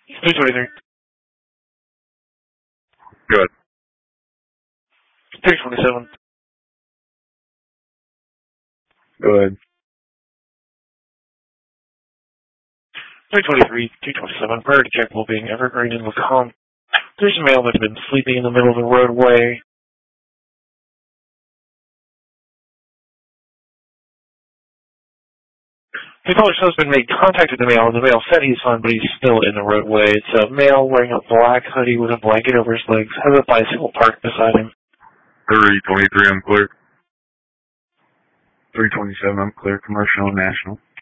323. Good. 327. Good. 323, 227, prior to checkable being Evergreen and Lacombe. There's a male that's been sleeping in the middle of the roadway. The caller's husband made contact with the male, and the male said he's fine, but he's still in the roadway. It's a male wearing a black hoodie with a blanket over his legs, has a bicycle parked beside him. 323, I'm clear. 327, I'm clear, commercial and national.